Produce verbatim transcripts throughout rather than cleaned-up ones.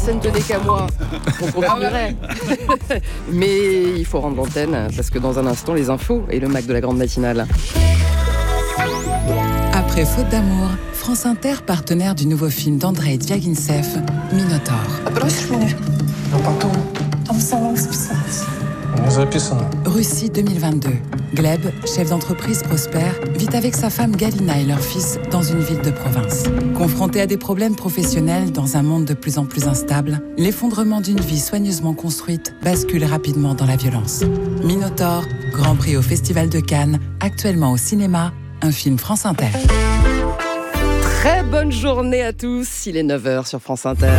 Ça ne tenait qu'à moi, on continuerait. Mais il faut rendre l'antenne, parce que dans un instant, les infos et le Mac de la grande matinale. Après Faute d'amour, France Inter, partenaire du nouveau film d'Andrei Dviagintsev, Minotaure. Russie deux mille vingt-deux. Gleb, chef d'entreprise prospère, vit avec sa femme Galina et leur fils dans une ville de province. Confronté à des problèmes professionnels dans un monde de plus en plus instable, l'effondrement d'une vie soigneusement construite bascule rapidement dans la violence. Minotaure, Grand Prix au Festival de Cannes, actuellement au cinéma, un film France Inter. Très bonne journée à tous, il est neuf heures sur France Inter.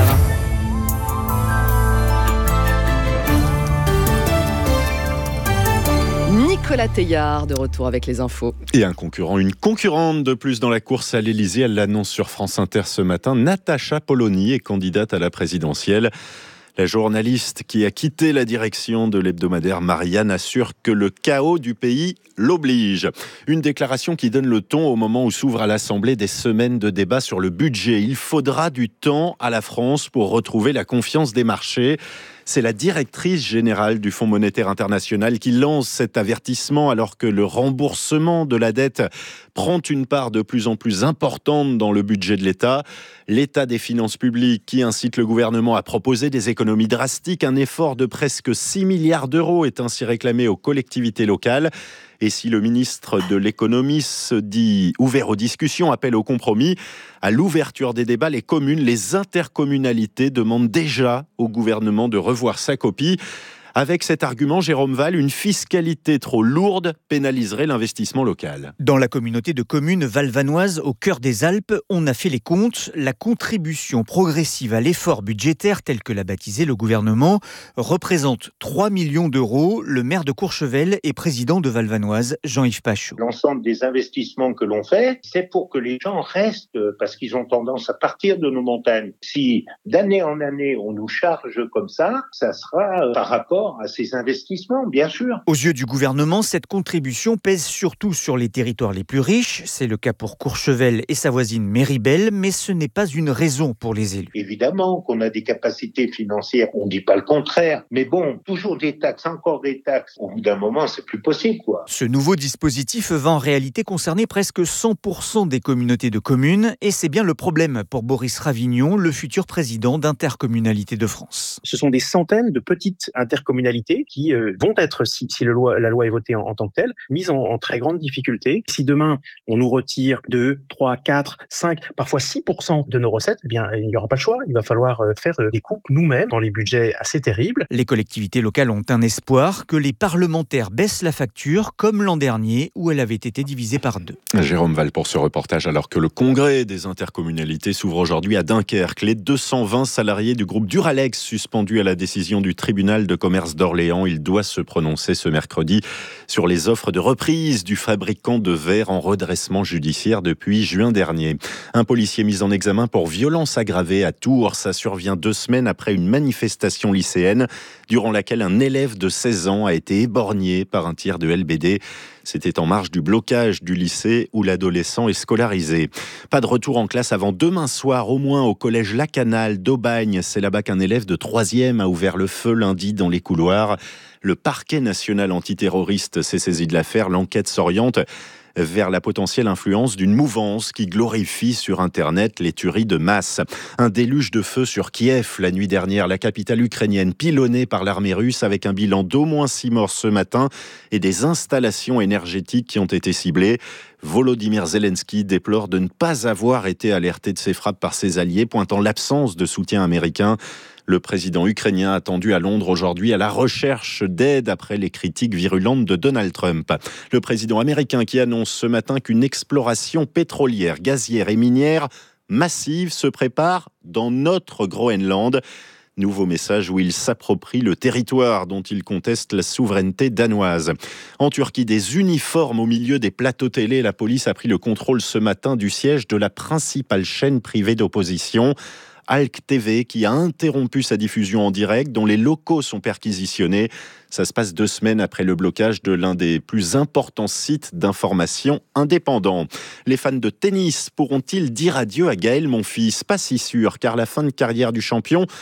Nicolas Teillard, de retour avec les infos. Et un concurrent, une concurrente de plus dans la course à l'Élysée. Elle l'annonce sur France Inter ce matin. Natacha Polony est candidate à la présidentielle. La journaliste qui a quitté la direction de l'hebdomadaire Marianne assure que le chaos du pays l'oblige. Une déclaration qui donne le ton au moment où s'ouvrent à l'Assemblée des semaines de débat sur le budget. Il faudra du temps à la France pour retrouver la confiance des marchés. C'est la directrice générale du Fonds monétaire international qui lance cet avertissement alors que le remboursement de la dette prend une part de plus en plus importante dans le budget de l'État. L'état des finances publiques qui incite le gouvernement à proposer des économies drastiques. Un effort de presque six milliards d'euros est ainsi réclamé aux collectivités locales. Et si le ministre de l'économie se dit ouvert aux discussions, appelle au compromis, à l'ouverture des débats, les communes, les intercommunalités demandent déjà au gouvernement de revoir sa copie. Avec cet argument, Jérôme Val, une fiscalité trop lourde pénaliserait l'investissement local. Dans la communauté de communes valvanoises, au cœur des Alpes, on a fait les comptes. La contribution progressive à l'effort budgétaire, tel que l'a baptisé le gouvernement, représente trois millions d'euros. Le maire de Courchevel et président de Valvanoise, Jean-Yves Pachot. L'ensemble des investissements que l'on fait, c'est pour que les gens restent, parce qu'ils ont tendance à partir de nos montagnes. Si d'année en année, on nous charge comme ça, ça sera par rapport à ces investissements, bien sûr. Aux yeux du gouvernement, cette contribution pèse surtout sur les territoires les plus riches. C'est le cas pour Courchevel et sa voisine Méribel, mais ce n'est pas une raison pour les élus. Évidemment qu'on a des capacités financières, on ne dit pas le contraire. Mais bon, toujours des taxes, encore des taxes. Au bout d'un moment, c'est plus possible, quoi. Ce nouveau dispositif va en réalité concerner presque cent pour cent des communautés de communes. Et c'est bien le problème pour Boris Ravignon, le futur président d'Intercommunalité de France. Ce sont des centaines de petites intercommunalités qui euh, vont être, si, si le loi, la loi est votée en, en tant que telle, mises en, en très grande difficulté. Si demain, on nous retire deux, trois, quatre, cinq, parfois six pour cent de nos recettes, eh bien, il n'y aura pas le choix. Il va falloir faire des coupes nous-mêmes dans les budgets assez terribles. Les collectivités locales ont un espoir, que les parlementaires baissent la facture, comme l'an dernier, où elle avait été divisée par deux. Jérôme Val pour ce reportage, alors que le congrès des intercommunalités s'ouvre aujourd'hui à Dunkerque. Les deux cent vingt salariés du groupe Duralex suspendus à la décision du tribunal de commerce d'Orléans. Il doit se prononcer ce mercredi sur les offres de reprise du fabricant de verre en redressement judiciaire depuis juin dernier. Un policier mis en examen pour violence aggravée à Tours. Ça survient deux semaines après une manifestation lycéenne durant laquelle un élève de seize ans a été éborgné par un tir de L B D. C'était en marge du blocage du lycée où l'adolescent est scolarisé. Pas de retour en classe avant demain soir, au moins au collège Lacanal d'Aubagne. C'est là-bas qu'un élève de troisième a ouvert le feu lundi dans les couloirs. Le parquet national antiterroriste s'est saisi de l'affaire. L'enquête s'oriente vers la potentielle influence d'une mouvance qui glorifie sur Internet les tueries de masse. Un déluge de feu sur Kiev la nuit dernière, la capitale ukrainienne pilonnée par l'armée russe avec un bilan d'au moins six morts ce matin et des installations énergétiques qui ont été ciblées. Volodymyr Zelensky déplore de ne pas avoir été alerté de ces frappes par ses alliés, pointant l'absence de soutien américain. Le président ukrainien attendu à Londres aujourd'hui à la recherche d'aide après les critiques virulentes de Donald Trump. Le président américain qui annonce ce matin qu'une exploration pétrolière, gazière et minière massive se prépare dans notre Groenland. Nouveau message où il s'approprie le territoire dont il conteste la souveraineté danoise. En Turquie, des uniformes au milieu des plateaux télé. La police a pris le contrôle ce matin du siège de la principale chaîne privée d'opposition. Halk T V qui a interrompu sa diffusion en direct, dont les locaux sont perquisitionnés. Ça se passe deux semaines après le blocage de l'un des plus importants sites d'information indépendants. Les fans de tennis pourront-ils dire adieu à Gaël Monfils ? Pas si sûr, car la fin de carrière du champion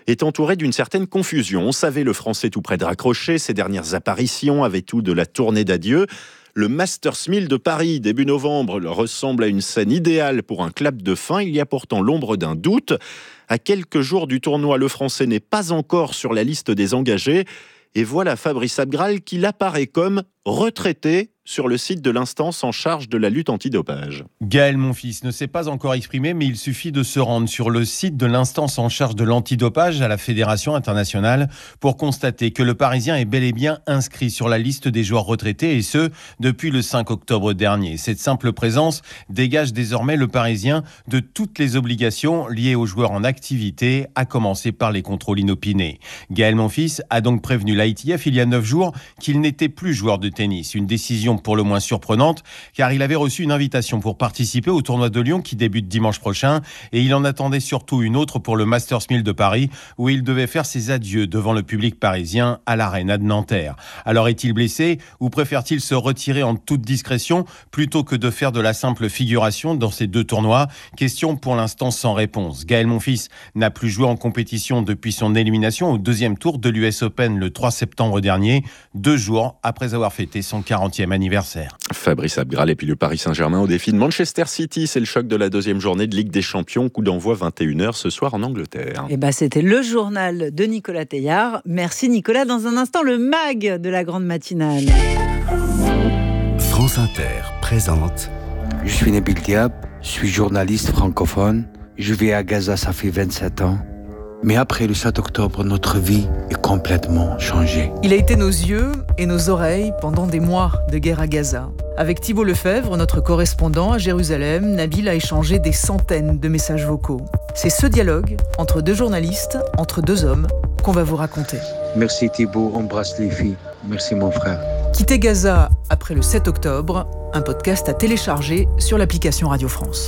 est entouré d'une certaine confusion. On savait le Français tout près de raccrocher, ses dernières apparitions avaient tout de la tournée d'adieu. Le Masters mille de Paris, début novembre, ressemble à une scène idéale pour un clap de fin. Il y a pourtant l'ombre d'un doute. À quelques jours du tournoi, le Français n'est pas encore sur la liste des engagés. Et voilà Fabrice Abgral qui apparaît comme retraité sur le site de l'instance en charge de la lutte antidopage. Gaël Monfils ne s'est pas encore exprimé, mais il suffit de se rendre sur le site de l'instance en charge de l'antidopage à la Fédération internationale pour constater que le Parisien est bel et bien inscrit sur la liste des joueurs retraités, et ce, depuis le cinq octobre dernier. Cette simple présence dégage désormais le Parisien de toutes les obligations liées aux joueurs en activité, à commencer par les contrôles inopinés. Gaël Monfils a donc prévenu l'I T F il y a neuf jours qu'il n'était plus joueur de tennis. Une décision pour le moins surprenante, car il avait reçu une invitation pour participer au tournoi de Lyon qui débute dimanche prochain, et il en attendait surtout une autre pour le Masters mille de Paris, où il devait faire ses adieux devant le public parisien à l'Arena de Nanterre. Alors est-il blessé, ou préfère-t-il se retirer en toute discrétion plutôt que de faire de la simple figuration dans ces deux tournois? Question pour l'instant sans réponse. Gaël Monfils n'a plus joué en compétition depuis son élimination au deuxième tour de l'U S Open le trois septembre dernier, deux jours après avoir fêté son quarantième anniversaire. Fabrice Abgral. Et puis le Paris Saint-Germain au défi de Manchester City. C'est le choc de la deuxième journée de Ligue des Champions. Coup d'envoi vingt et une heures ce soir en Angleterre. Et bah c'était le journal de Nicolas Teillard. Merci Nicolas. Dans un instant, le mag de la grande matinale. France Inter présente. Je suis Nabil Diab, je suis journaliste francophone. Je vis à Gaza, ça fait vingt-sept ans. Mais après le sept octobre, notre vie est complètement changée. Il a été nos yeux et nos oreilles pendant des mois de guerre à Gaza. Avec Thibault Lefebvre, notre correspondant à Jérusalem, Nabil a échangé des centaines de messages vocaux. C'est ce dialogue entre deux journalistes, entre deux hommes, qu'on va vous raconter. Merci Thibault, embrasse les filles. Merci mon frère. Quitter Gaza après le sept octobre, un podcast à télécharger sur l'application Radio France.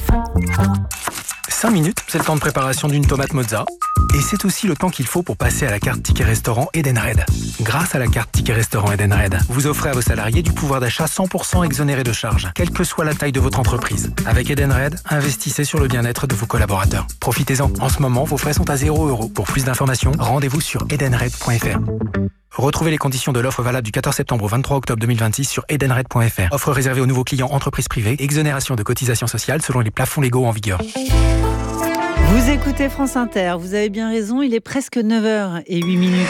cinq minutes, c'est le temps de préparation d'une tomate mozza. Et c'est aussi le temps qu'il faut pour passer à la carte Ticket Restaurant Edenred. Grâce à la carte Ticket Restaurant Edenred, vous offrez à vos salariés du pouvoir d'achat cent pour cent exonéré de charges, quelle que soit la taille de votre entreprise. Avec Edenred, investissez sur le bien-être de vos collaborateurs. Profitez-en. En ce moment, vos frais sont à zéro euro. Pour plus d'informations, rendez-vous sur edenred point f r. Retrouvez les conditions de l'offre valable du quatorze septembre au vingt-trois octobre deux mille vingt-six sur edenred point f r. Offre réservée aux nouveaux clients entreprises privées. Exonération de cotisations sociales selon les plafonds légaux en vigueur. Vous écoutez France Inter, vous avez bien raison, il est presque neuf heures zéro huit minutes.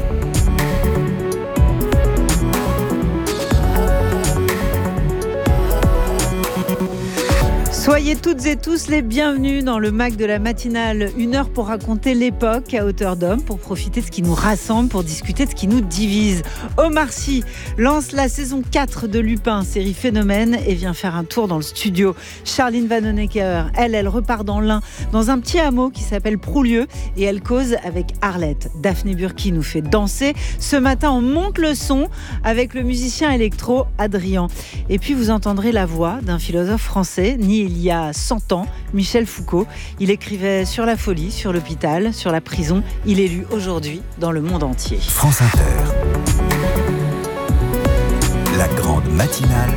Soyez toutes et tous les bienvenus dans le mag de la matinale. Une heure pour raconter l'époque à hauteur d'homme, pour profiter de ce qui nous rassemble, pour discuter de ce qui nous divise. Omar Sy lance la saison quatre de Lupin, série phénomène, et vient faire un tour dans le studio. Charline Vanhoenacker, elle, elle repart dans l'Ain, dans un petit hameau qui s'appelle Proulieu, et elle cause avec Arlette. Daphné Burki nous fait danser. Ce matin, on monte le son avec le musicien électro Adrien. Et puis, vous entendrez la voix d'un philosophe français, né il y a cent ans, Michel Foucault. Il écrivait sur la folie, sur l'hôpital, sur la prison. Il est lu aujourd'hui dans le monde entier. France Inter. La grande matinale.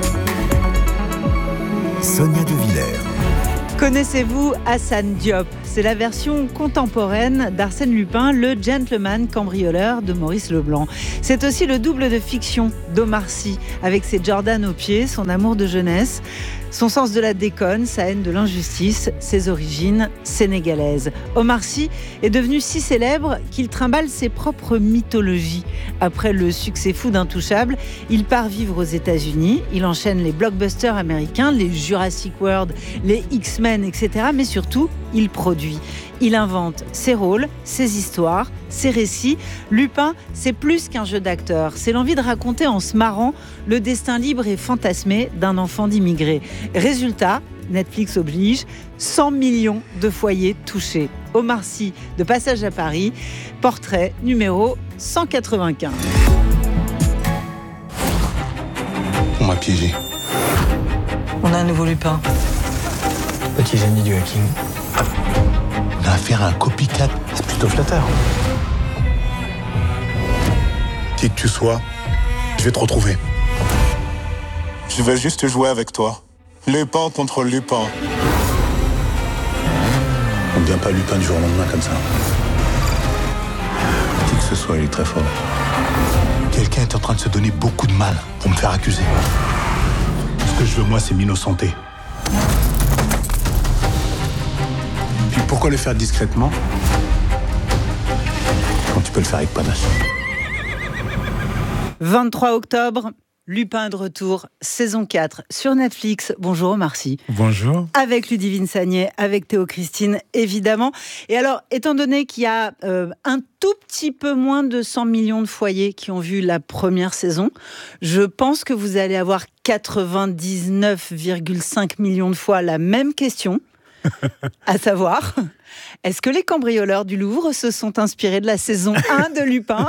Sonia De Villers. Connaissez-vous Hassan Diop? C'est la version contemporaine d'Arsène Lupin, le gentleman cambrioleur de Maurice Leblanc. C'est aussi le double de fiction d'Omar Sy, avec ses Jordan aux pieds, son amour de jeunesse, son sens de la déconne, sa haine de l'injustice, ses origines sénégalaises. Omar Sy est devenu si célèbre qu'il trimballe ses propres mythologies. Après le succès fou d'Intouchable, il part vivre aux États-Unis. Il enchaîne les blockbusters américains, les Jurassic World, les X-Men, et cetera. Mais surtout, il produit. Il invente ses rôles, ses histoires, ses récits. Lupin, c'est plus qu'un jeu d'acteur. C'est l'envie de raconter en se marrant le destin libre et fantasmé d'un enfant d'immigré. Résultat, Netflix oblige, cent millions de foyers touchés. Omar Sy, de passage à Paris, portrait numéro cent quatre-vingt-quinze. On m'a piégé. On a un nouveau Lupin. Petit génie du hacking. On a affaire à un copycat. C'est plutôt flatteur. Qui que tu sois, je vais te retrouver. Je vais juste jouer avec toi. Lupin contre Lupin. On ne devient pas Lupin du jour au lendemain comme ça. ce soit, il est très fort. Quelqu'un est en train de se donner beaucoup de mal pour me faire accuser. Ce que je veux, moi, c'est m'innocenter. Puis pourquoi le faire discrètement quand tu peux le faire avec panache? vingt-trois octobre, Lupin de retour, saison quatre sur Netflix. Bonjour Omar Sy. Bonjour. Avec Ludivine Sagné, avec Théo Christine, évidemment. Et alors, étant donné qu'il y a euh, un tout petit peu moins de cent millions de foyers qui ont vu la première saison, je pense que vous allez avoir quatre-vingt-dix-neuf virgule cinq millions de fois la même question. À savoir, est-ce que les cambrioleurs du Louvre se sont inspirés de la saison un de Lupin?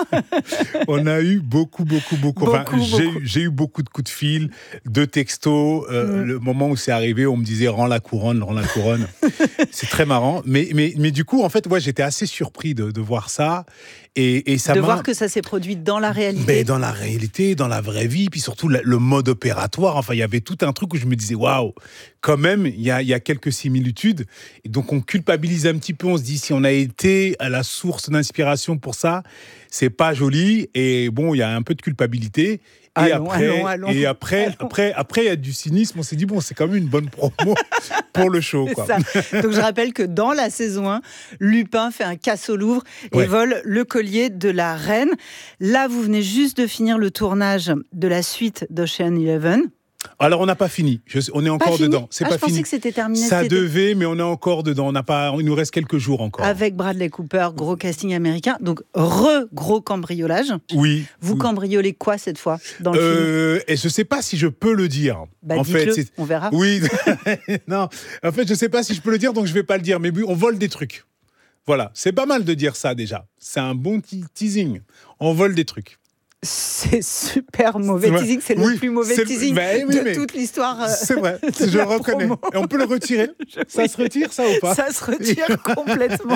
On a eu beaucoup, beaucoup, beaucoup. beaucoup, enfin, j'ai, beaucoup. j'ai eu beaucoup de coups de fil, de textos. Euh, mm. Le moment où c'est arrivé, on me disait « rends la couronne, rends la couronne ». C'est très marrant. Mais, mais, mais du coup, en fait, ouais, j'étais assez surpris de, de voir ça. Et, et ça de m'a... voir que ça s'est produit dans la réalité. Mais dans la réalité, dans la vraie vie, puis surtout le, le mode opératoire. Enfin, il y avait tout un truc où je me disais, waouh, quand même, il y a, y a quelques similitudes. Et donc, on culpabilise un petit peu. On se dit, si on a été à la source d'inspiration pour ça, c'est pas joli. Et bon, il y a un peu de culpabilité. Et allons, après, allons, allons, et après, allons. après, après, il y a du cynisme. On s'est dit bon, c'est quand même une bonne promo pour le show, quoi. Ça. Donc je rappelle que dans la saison un, Lupin fait un casse au Louvre et ouais. vole le collier de la reine. Là, vous venez juste de finir le tournage de la suite d'Ocean Eleven. Alors, on n'a pas fini. Je, on est encore pas fini. dedans. C'est ah, pas je pensais fini. que c'était terminé. Ça c'était... devait, mais on est encore dedans. On n'a pas. Il nous reste quelques jours encore. Avec Bradley Cooper, gros casting américain. Donc, re-gros cambriolage. Oui. Vous oui. cambriolez quoi cette fois dans le euh, film? Et je ne sais pas si je peux le dire. Bah, en dites-le, fait, c'est... on verra. Oui. Non. En fait, je ne sais pas si je peux le dire, donc je ne vais pas le dire. Mais on vole des trucs. Voilà. C'est pas mal de dire ça déjà. C'est un bon teasing. On vole des trucs. C'est super mauvais c'est teasing, c'est oui, le plus mauvais c'est teasing le... oui, de toute l'histoire. Euh, c'est vrai, je le reconnais. Et on peut le retirer. Ça oui. se retire, ça ou pas? Ça se retire complètement.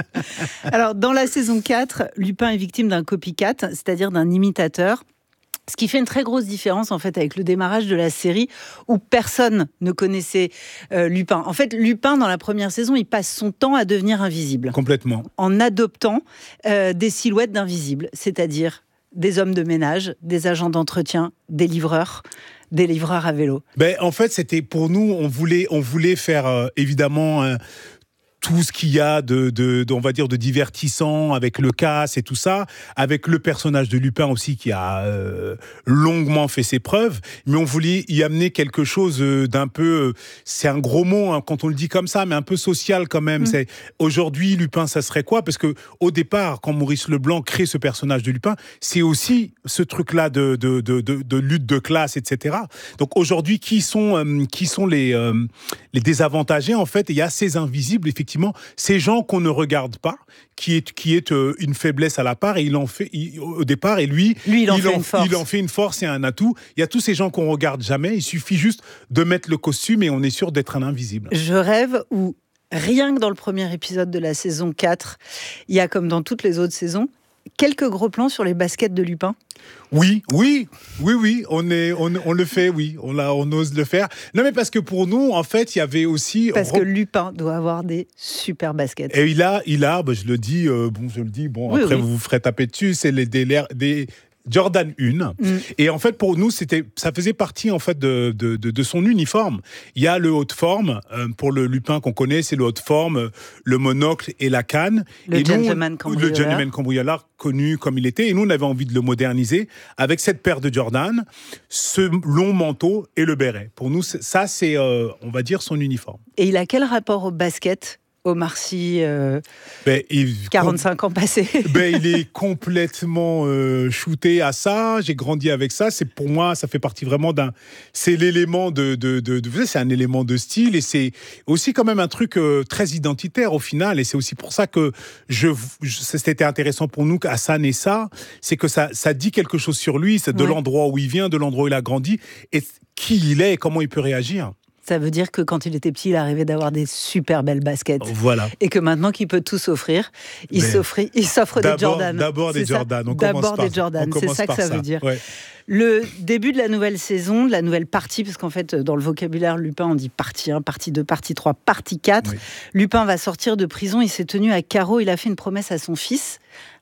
Alors, dans la saison quatre, Lupin est victime d'un copycat, c'est-à-dire d'un imitateur. Ce qui fait une très grosse différence en fait avec le démarrage de la série où personne ne connaissait euh, Lupin. En fait, Lupin dans la première saison, il passe son temps à devenir invisible. Complètement. En adoptant euh, des silhouettes d'invisibles, c'est-à-dire des hommes de ménage, des agents d'entretien, des livreurs, des livreurs à vélo. Ben, en fait, c'était pour nous, on voulait, on voulait faire euh, évidemment euh, tout ce qu'il y a de, de, de, on va dire, de divertissant avec le casse et tout ça, avec le personnage de Lupin aussi qui a euh, longuement fait ses preuves, mais on voulait y amener quelque chose d'un peu, c'est un gros mot hein, quand on le dit comme ça, mais un peu social quand même. Mmh. C'est, aujourd'hui, Lupin, ça serait quoi? Parce que au départ, quand Maurice Leblanc crée ce personnage de Lupin, c'est aussi ce truc-là de, de, de, de, de lutte de classe, et cetera. Donc aujourd'hui, qui sont, euh, qui sont les, euh, les désavantagés en fait? Il y a ces invisibles, effectivement. Ces gens qu'on ne regarde pas, qui est, qui est euh, une faiblesse à la part, et il en fait il, au départ, et lui, lui il, en il, fait en, une force. il en fait une force et un atout. Il y a tous ces gens qu'on ne regarde jamais, il suffit juste de mettre le costume et on est sûr d'être un invisible. Je rêve où, rien que dans le premier épisode de la saison quatre, il y a comme dans toutes les autres saisons, quelques gros plans sur les baskets de Lupin. Oui, oui, oui, oui, on est, on, on le fait, oui, on, l'a, on ose le faire. Non, mais parce que pour nous, en fait, il y avait aussi... Parce que Lupin doit avoir des super baskets. Et il a, il a, bah, je le dis, euh, bon, je le dis, bon, oui, après oui. vous vous ferez taper dessus, c'est les, des, des Jordan un. Mm. Et en fait, pour nous, c'était, ça faisait partie en fait de, de, de, de son uniforme. Il y a le haut de forme, euh, pour le Lupin qu'on connaît, c'est le haut de forme, le monocle et la canne. Le et gentleman cambrioleur. Le gentleman cambrioleur connu comme il était. Et nous, on avait envie de le moderniser avec cette paire de Jordan, ce long manteau et le béret. Pour nous, ça, c'est, euh, on va dire, son uniforme. Et il a quel rapport au basket ? Omar Sy, euh, ben, il, quarante-cinq com- ans passés. Ben, il est complètement euh, shooté à ça. J'ai grandi avec ça. C'est pour moi, ça fait partie vraiment d'un. C'est l'élément de, de, de, de vous savez, c'est un élément de style et c'est aussi quand même un truc euh, très identitaire au final. Et c'est aussi pour ça que je, je c'était intéressant pour nous qu'Hassan ait ça, c'est que ça, ça dit quelque chose sur lui, c'est de ouais. l'endroit où il vient, de l'endroit où il a grandi et qui il est et comment il peut réagir. Ça veut dire que quand il était petit, il arrivait d'avoir des super belles baskets. Voilà. Et que maintenant qu'il peut tout s'offrir, il, s'offre, il s'offre des Jordan. D'abord des Jordan. On d'abord par, des Jordan. C'est ça que ça, ça veut dire. Ouais. Le début de la nouvelle saison, de la nouvelle partie, parce qu'en fait, dans le vocabulaire Lupin, on dit partie un, partie deux, partie trois, partie quatre. Oui. Lupin va sortir de prison, il s'est tenu à carreau, il a fait une promesse à son fils,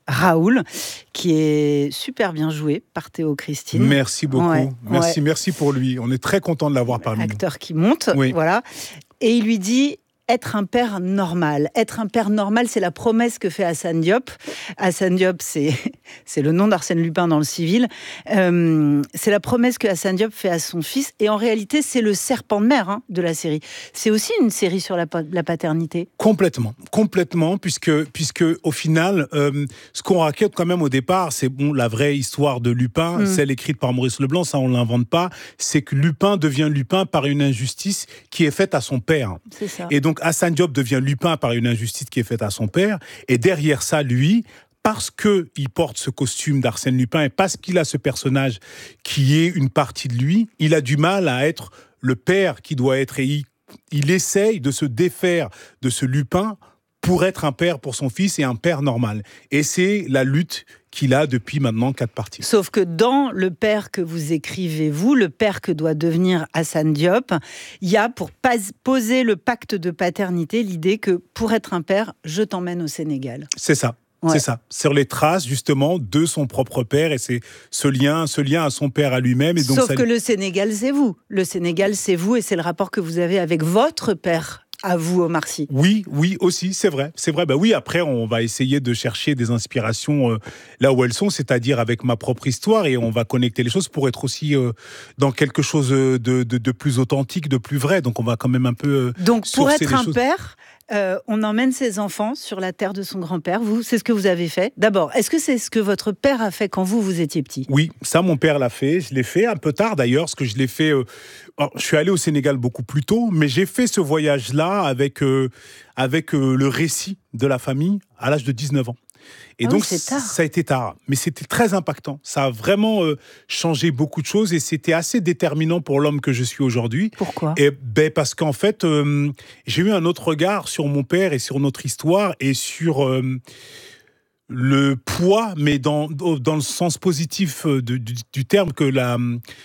Raoul, qui est super bien joué par Théo Christine. Merci beaucoup. Ouais, merci, ouais. merci pour lui. On est très content de l'avoir parmi nous. Acteur qui monte, oui. voilà. Et il lui dit... Être un père normal. Être un père normal, c'est la promesse que fait Assane Diop. Assane Diop, c'est, c'est le nom d'Arsène Lupin dans le civil. Euh, c'est la promesse que Assane Diop fait à son fils. Et en réalité, c'est le serpent de mer hein, de la série. C'est aussi une série sur la, la paternité. Complètement. Complètement, puisque, puisque au final, euh, ce qu'on raconte quand même au départ, c'est bon, la vraie histoire de Lupin, mmh. celle écrite par Maurice Leblanc, ça on ne l'invente pas, c'est que Lupin devient Lupin par une injustice qui est faite à son père. C'est ça. Et donc, Assane Diop devient Lupin par une injustice qui est faite à son père. Et derrière ça, lui, parce qu'il porte ce costume d'Arsène Lupin et parce qu'il a ce personnage qui est une partie de lui, il a du mal à être le père qui doit être. Et il, il essaye de se défaire de ce Lupin pour être un père pour son fils et un père normal. Et c'est la lutte qu'il a depuis maintenant quatre parties. Sauf que dans le père que vous écrivez, vous, le père que doit devenir Assane Diop, il y a pour poser le pacte de paternité l'idée que pour être un père, je t'emmène au Sénégal. C'est ça. Ouais. C'est ça, sur les traces justement de son propre père et c'est ce lien, ce lien à son père à lui-même. Et donc Sauf ça... que le Sénégal, c'est vous. Le Sénégal, c'est vous et c'est le rapport que vous avez avec votre père. À vous, Omar Sy. Oui, oui, aussi, c'est vrai. C'est vrai. Bah oui, après, on va essayer de chercher des inspirations euh, là où elles sont, c'est-à-dire avec ma propre histoire, et on va connecter les choses pour être aussi euh, dans quelque chose de, de, de plus authentique, de plus vrai. Donc, on va quand même un peu. Euh, Donc, pour être un choses. père. Euh, on emmène ses enfants sur la terre de son grand-père. Vous, c'est ce que vous avez fait. D'abord, est-ce que c'est ce que votre père a fait quand vous, vous étiez petit ? Oui, ça, mon père l'a fait. Je l'ai fait un peu tard, d'ailleurs, parce que je l'ai fait... Euh... Alors, je suis allé au Sénégal beaucoup plus tôt, mais j'ai fait ce voyage-là avec, euh, avec euh, le récit de la famille à l'âge de dix-neuf ans. Et ah donc, oui, c'est tard. ça a été tard. Mais c'était très impactant. Ça a vraiment euh, changé beaucoup de choses et c'était assez déterminant pour l'homme que je suis aujourd'hui. Pourquoi ? Et, ben, parce qu'en fait, euh, j'ai eu un autre regard sur mon père et sur notre histoire et sur... Euh, le poids, mais dans, dans le sens positif de, du, du terme, que la...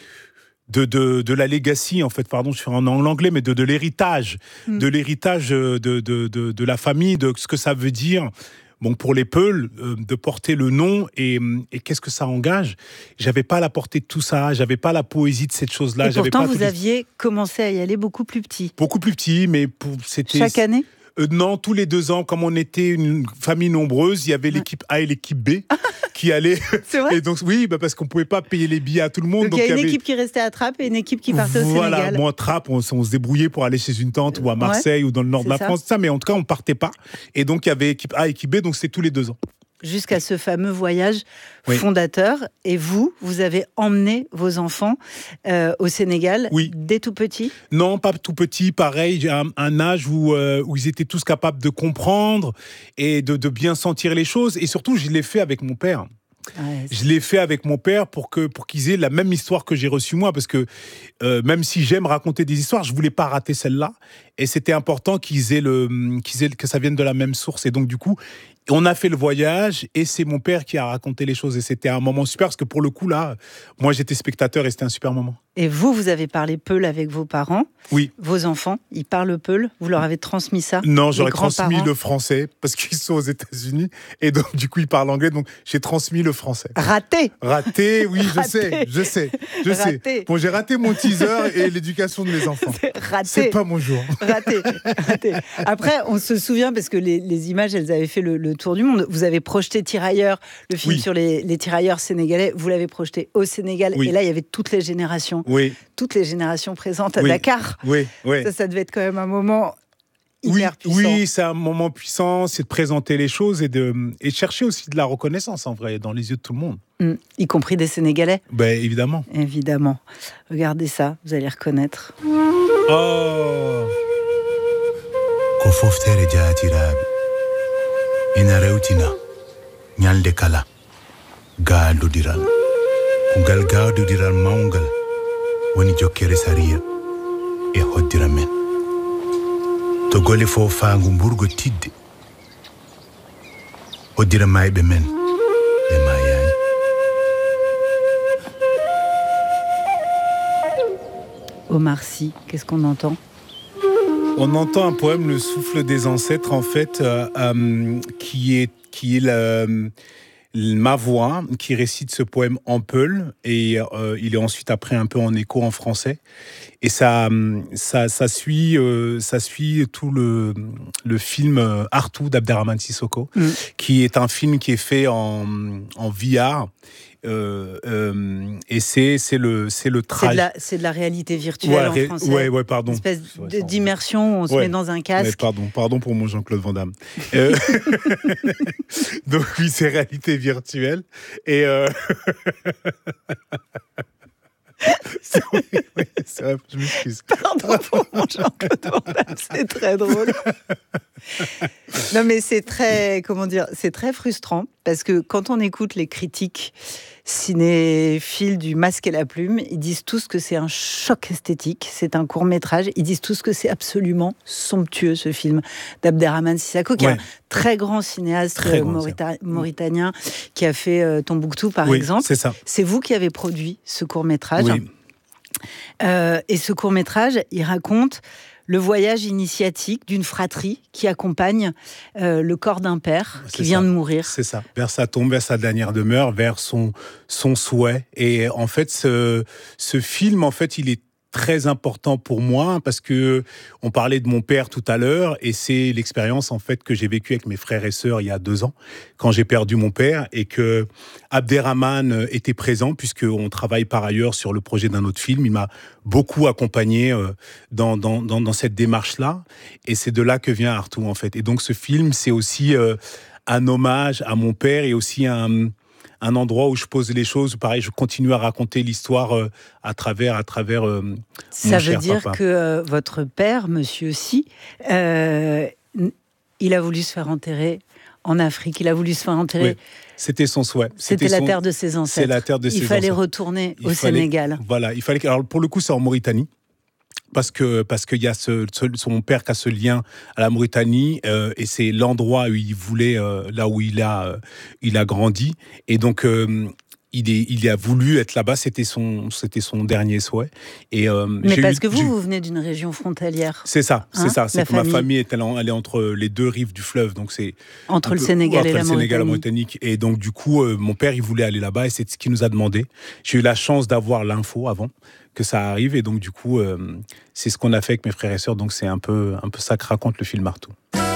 De, de, de la legacy, en fait, pardon, je suis en anglais, mais de, de l'héritage, mmh. de l'héritage de, de, de, de la famille, de ce que ça veut dire, bon, pour les Peuls, euh, de porter le nom et, et qu'est-ce que ça engage. J'avais pas la portée de tout ça, j'avais pas la poésie de cette chose-là. Et j'avais pourtant, pas vous aviez commencé à y aller beaucoup plus petit. Beaucoup plus petit, mais pour, c'était... Chaque année ? Euh, non, tous les deux ans, comme on était une famille nombreuse, il y avait l'équipe A et l'équipe B qui allaient. C'est vrai ? Et donc, oui, bah parce qu'on ne pouvait pas payer les billets à tout le monde. Donc, donc il y a une avait... équipe qui restait à Trappes et une équipe qui partait voilà, au Sénégal. Voilà, moi, Trappes, on, on se débrouillait pour aller chez une tante ou à Marseille ouais, ou dans le nord de la ça. France, ça, mais en tout cas, on ne partait pas. Et donc, il y avait équipe A et équipe B, donc c'était tous les deux ans. Jusqu'à ce fameux voyage oui. fondateur. Et vous, vous avez emmené vos enfants euh, au Sénégal oui. dès tout petit ? Non, pas tout petit. Pareil, j'ai un, un âge où, euh, où ils étaient tous capables de comprendre et de, de bien sentir les choses. Et surtout, je l'ai fait avec mon père. Ouais, je l'ai fait avec mon père pour, que, pour qu'ils aient la même histoire que j'ai reçue moi, parce que euh, même si j'aime raconter des histoires, je ne voulais pas rater celle-là. Et c'était important qu'ils aient le, qu'ils aient, que ça vienne de la même source. Et donc, du coup, on a fait le voyage et c'est mon père qui a raconté les choses. Et c'était un moment super, parce que pour le coup, là, moi, j'étais spectateur et c'était un super moment. Et vous, vous avez parlé Peul avec vos parents. Oui. Vos enfants, ils parlent Peul. Vous leur avez transmis ça ? Non, j'aurais transmis le français parce qu'ils sont aux États-Unis et donc du coup ils parlent anglais. Donc j'ai transmis le français. Raté. Raté, oui, je raté. sais, je sais, je raté. sais. Bon, j'ai raté mon teaser et l'éducation de mes enfants. C'est raté. C'est pas mon jour. Raté. raté. Après, on se souvient parce que les, les images, elles avaient fait le, le tour du monde. Vous avez projeté Tirailleurs, le film oui. sur les, les tirailleurs sénégalais. Vous l'avez projeté au Sénégal oui. et là il y avait toutes les générations. Oui. Toutes les générations présentes à oui. Dakar. Oui, oui. Ça, ça devait être quand même un moment hyper oui, puissant. Oui, c'est un moment puissant, c'est de présenter les choses et de, et de chercher aussi de la reconnaissance, en vrai, dans les yeux de tout le monde. Mmh. Y compris des Sénégalais ? Ben, évidemment. Évidemment. Regardez ça, vous allez reconnaître. Oh Kofoftere jaatiraɓe ina rewtina ñalde kala gaaldodiral ko ngal gaaldodiral mawngal woni jokkere sariya e hoddira men to gole fo faangu mburgo tidde hoddira mayɓe men ɓe mayani. Omar Sy, qu'est-ce qu'on entend ? On entend un poème, Le souffle des ancêtres, en fait, euh, euh, qui est, qui est la, ma voix qui récite ce poème en peul et euh, il est ensuite après un peu en écho en français et ça ça ça suit euh, ça suit tout le le film Artou d'Abderrahmane Sissoko mmh. qui est un film qui est fait en en V R. Euh, euh, et c'est c'est le c'est le trajet. C'est, c'est de la réalité virtuelle ouais, en français. Ouais ouais pardon. Une espèce de, d'immersion où on se ouais. met dans un casque. Ouais, pardon pardon pour mon Jean-Claude Van Damme. euh, donc oui c'est réalité virtuelle et. Euh... c'est, oui, oui, c'est vrai, je m'excuse. Pardon pour mon Jean-Claude Van Damme, c'est très drôle. Non mais c'est très, comment dire, c'est très frustrant parce que quand on écoute les critiques cinéphiles du Masque et la Plume, ils disent tous que c'est un choc esthétique, c'est un court-métrage, ils disent tous que c'est absolument somptueux ce film d'Abderrahmane Sissoko, qui ouais. est un très grand cinéaste très grand, maurita- mauritanien qui a fait euh, Tombouctou par oui, exemple. C'est ça. C'est vous qui avez produit ce court-métrage. Oui. Euh, et ce court-métrage, il raconte le voyage initiatique d'une fratrie qui accompagne euh, le corps d'un père c'est qui vient ça. de mourir. C'est ça, vers sa tombe, vers sa dernière demeure, vers son, son souhait. Et en fait, ce, ce film, en fait, il est très important pour moi parce que on parlait de mon père tout à l'heure et c'est l'expérience en fait que j'ai vécue avec mes frères et sœurs il y a deux ans quand j'ai perdu mon père et que Abderrahmane était présent puisqu'on travaille par ailleurs sur le projet d'un autre film. Il m'a beaucoup accompagné dans, dans, dans, dans cette démarche-là et c'est de là que vient Artou en fait. Et donc ce film c'est aussi euh, un hommage à mon père et aussi un un endroit où je pose les choses, pareil, je continue à raconter l'histoire euh, à travers, à travers euh, mon Ça cher veut dire papa. que euh, votre père, Monsieur Si, euh, il a voulu se faire enterrer en Afrique, il a voulu se faire enterrer. Oui, c'était son souhait. C'était, c'était la son... terre de ses ancêtres. C'est la terre de il ses fallait ancêtres. retourner il au fallait, Sénégal. Voilà, il fallait. Alors pour le coup, c'est en Mauritanie. Parce que parce qu'il y a ce, ce, son père qui a ce lien à la Mauritanie euh, et c'est l'endroit où il voulait euh, là où il a euh, il a grandi et donc euh, il est il a voulu être là-bas, c'était son c'était son dernier souhait et euh, mais parce eu, que vous j'ai... vous venez d'une région frontalière. C'est ça, c'est hein, ça, c'est que famille. ma famille est elle est entre les deux rives du fleuve donc c'est entre le peu, Sénégal entre et le la Sénégal Mauritanie. et la Mauritanie et donc du coup euh, mon père il voulait aller là-bas et c'est ce qu'il nous a demandé. J'ai eu la chance d'avoir l'info avant que ça arrive et donc du coup euh, c'est ce qu'on a fait avec mes frères et sœurs donc c'est un peu un peu ça que raconte le film Artou.